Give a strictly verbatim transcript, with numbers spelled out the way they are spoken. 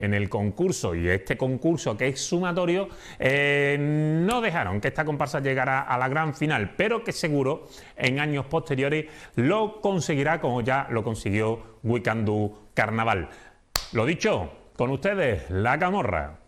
en el concurso, y este concurso que es sumatorio, eh, no dejaron que esta comparsa llegara a la gran final, pero que seguro en años posteriores lo conseguirá, como ya lo consiguió We Can Do Carnaval. Lo dicho, con ustedes, La Camorra.